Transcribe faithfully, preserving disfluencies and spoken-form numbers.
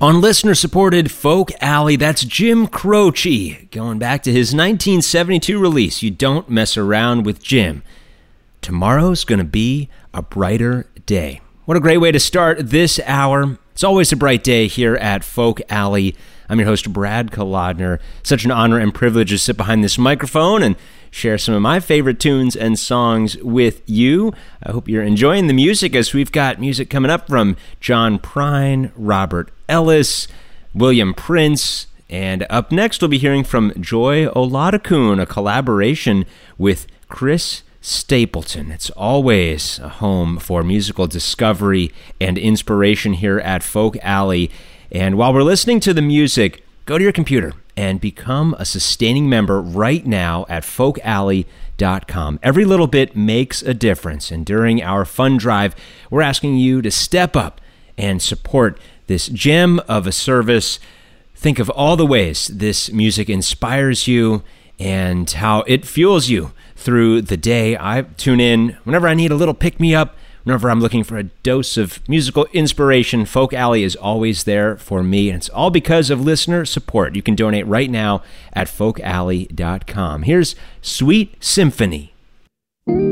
On listener-supported Folk Alley, that's Jim Croce, going back to his nineteen seventy-two release, You Don't Mess Around with Jim. Tomorrow's gonna be a brighter day. What a great way to start this hour. It's always a bright day here at Folk Alley. I'm your host, Brad Kolodner. Such an honor and privilege to sit behind this microphone and share some of my favorite tunes and songs with you. I hope you're enjoying the music, as we've got music coming up from John Prine, Robert Ellis, William Prince, and up next we'll be hearing from Joy Oladokun, a collaboration with Chris Stapleton. It's always a home for musical discovery and inspiration here at Folk Alley. And while we're listening to the music, go to your computer and become a sustaining member right now at folk alley dot com. Every little bit makes a difference, and during our fund drive, we're asking you to step up and support this gem of a service. Think of all the ways this music inspires you and how it fuels you through the day. I tune in whenever I need a little pick-me-up. Whenever I'm looking for a dose of musical inspiration, Folk Alley is always there for me, and it's all because of listener support. You can donate right now at folk alley dot com. Here's Sweet Symphony.